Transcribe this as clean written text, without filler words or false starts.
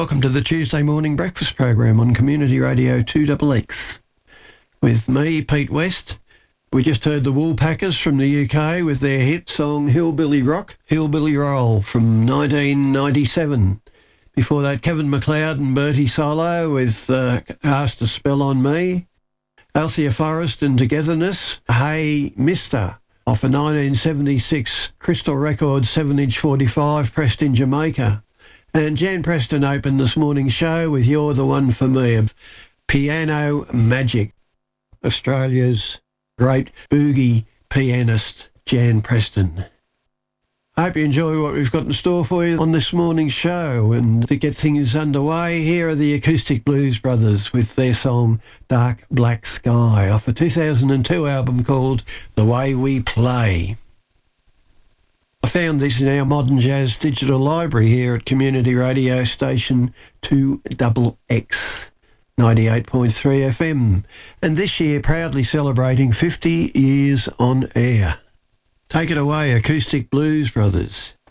Welcome to the Tuesday morning breakfast program on Community Radio 2XX. With me, Pete West. We just heard the Woolpackers from the UK with their hit song Hillbilly Rock, Hillbilly Roll from 1997. Before that, Kevin MacLeod and Bertie Solo with Cast a Spell on Me. Althea Forrest and Togetherness, Hey Mister, off a 1976 Crystal Records 7-inch 45 pressed in Jamaica. And Jan Preston opened this morning's show with You're the One for Me of Piano Magic, Australia's great boogie pianist Jan Preston. I hope you enjoy what we've got in store for you on this morning's show. And to get things underway, here are the Acoustic Blues Brothers with their song Dark Black Sky off a 2002 album called The Way We Play. I found this in our Modern Jazz digital library here at Community Radio Station 2XX 98.3 FM, and this year proudly celebrating 50 years on air. Take it away, Acoustic Blues Brothers.